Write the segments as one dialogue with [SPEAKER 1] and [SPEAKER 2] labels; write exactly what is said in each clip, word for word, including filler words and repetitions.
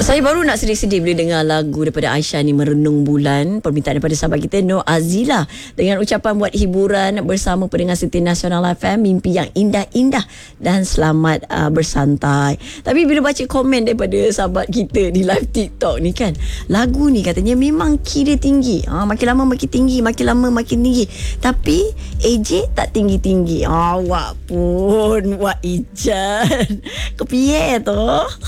[SPEAKER 1] Saya baru nak sedih-sedih bila dengar lagu daripada Aisyah ni, Merenung Bulan. Permintaan daripada sahabat kita Nur Azila dengan ucapan buat hiburan bersama pendengar setia Nasional F M. Mimpi yang indah-indah dan selamat uh, bersantai. Tapi bila baca komen daripada sahabat kita di live TikTok ni kan, lagu ni katanya memang key dia tinggi. Ha, makin lama makin tinggi, makin lama makin tinggi. Tapi A J tak tinggi-tinggi. Awak pun, Wak Ijan. Kepiye tu?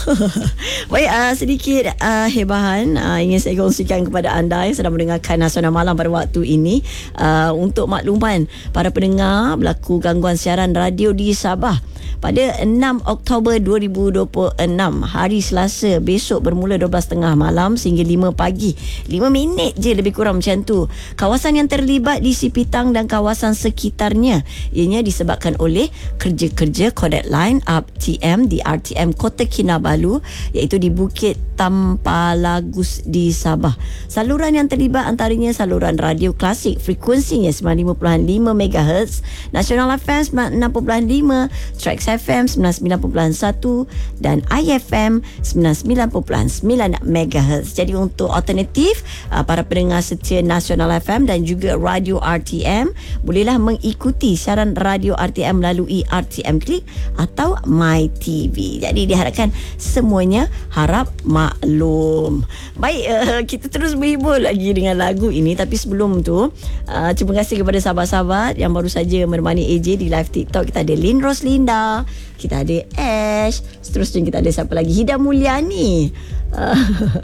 [SPEAKER 1] Baik, uh, sedikit uh, hebahan uh, ingin saya kongsikan kepada anda yang sedang mendengarkan Nasional Malam pada waktu ini. Uh, untuk makluman para pendengar, berlaku gangguan siaran radio di Sabah pada enam Oktober dua ribu dua puluh enam, hari Selasa besok bermula dua belas tiga puluh malam sehingga lima pagi. lima minit je lebih kurang macam tu. Kawasan yang terlibat di Sipitang dan kawasan sekitarnya, ianya disebabkan oleh kerja-kerja Kodak Line Up T M di R T M Kota Kinabalu, iaitu di Bukit Tampalagus di Sabah. Saluran yang terlibat antaranya saluran radio klasik frekuensinya sembilan puluh lima perpuluhan lima megahertz, Nasional F M sembilan puluh enam perpuluhan lima, Trax F M sembilan puluh sembilan perpuluhan satu dan I F M sembilan puluh sembilan perpuluhan sembilan megahertz. Jadi untuk alternatif, para pendengar setia Nasional F M dan juga radio R T M bolehlah mengikuti siaran radio R T M melalui R T M Click atau My T V. Jadi diharapkan semuanya harap maklum. Baik, uh, kita terus berhibur lagi dengan lagu ini. Tapi sebelum tu, uh, terima kasih kepada sahabat-sahabat yang baru saja menemani A J di live TikTok. Kita ada Lin Roslinda, kita ada Ash, seterusnya kita ada siapa lagi, Hida Mulyani, uh,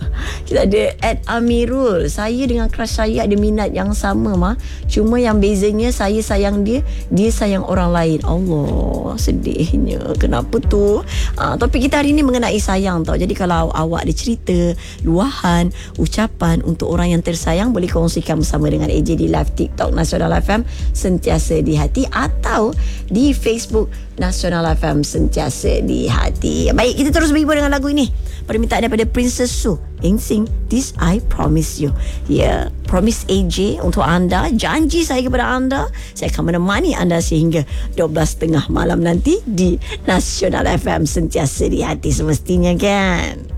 [SPEAKER 1] kita ada Ed Amirul. Saya dengan crush saya ada minat yang sama mah, cuma yang bezanya saya sayang dia, dia sayang orang lain. Allah, sedihnya. Kenapa tu? Uh, topik kita hari ini mengenai sayang tau. Jadi kalau awak ada cerita, luahan, ucapan untuk orang yang tersayang, boleh kongsikan bersama dengan A J di live TikTok Nasional F M Sentiasa di Hati, atau di Facebook Nasional F M Sentiasa di Hati. Baik, kita terus berhibur dengan lagu ini. Permintaan daripada Princess Su, Engsing This I Promise You. Ya, yeah, promise A J untuk anda, janji saya kepada anda, saya akan menemani anda sehingga dua belas tiga puluh malam nanti di Nasional F M Sentiasa di Hati semestinya kan.